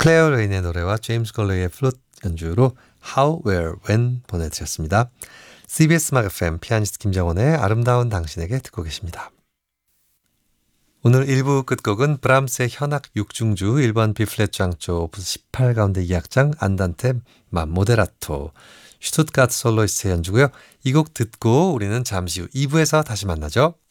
클레어 레인의 노래와 제임스 걸레이의 플룻 연주로 How, Where, When 보내드렸습니다. CBS 음악 FM 피아니스트 김정원의 아름다운 당신에게 듣고 계십니다. 오늘 1부 끝곡은 브람스의 현악 6중주 1번 B플랫 장조 오프스 18 가운데 2악장 안단테 마 모데라토 슈투트가트 솔로이스트의 연주고요. 이 곡 듣고 우리는 잠시 후 2부에서 다시 만나죠.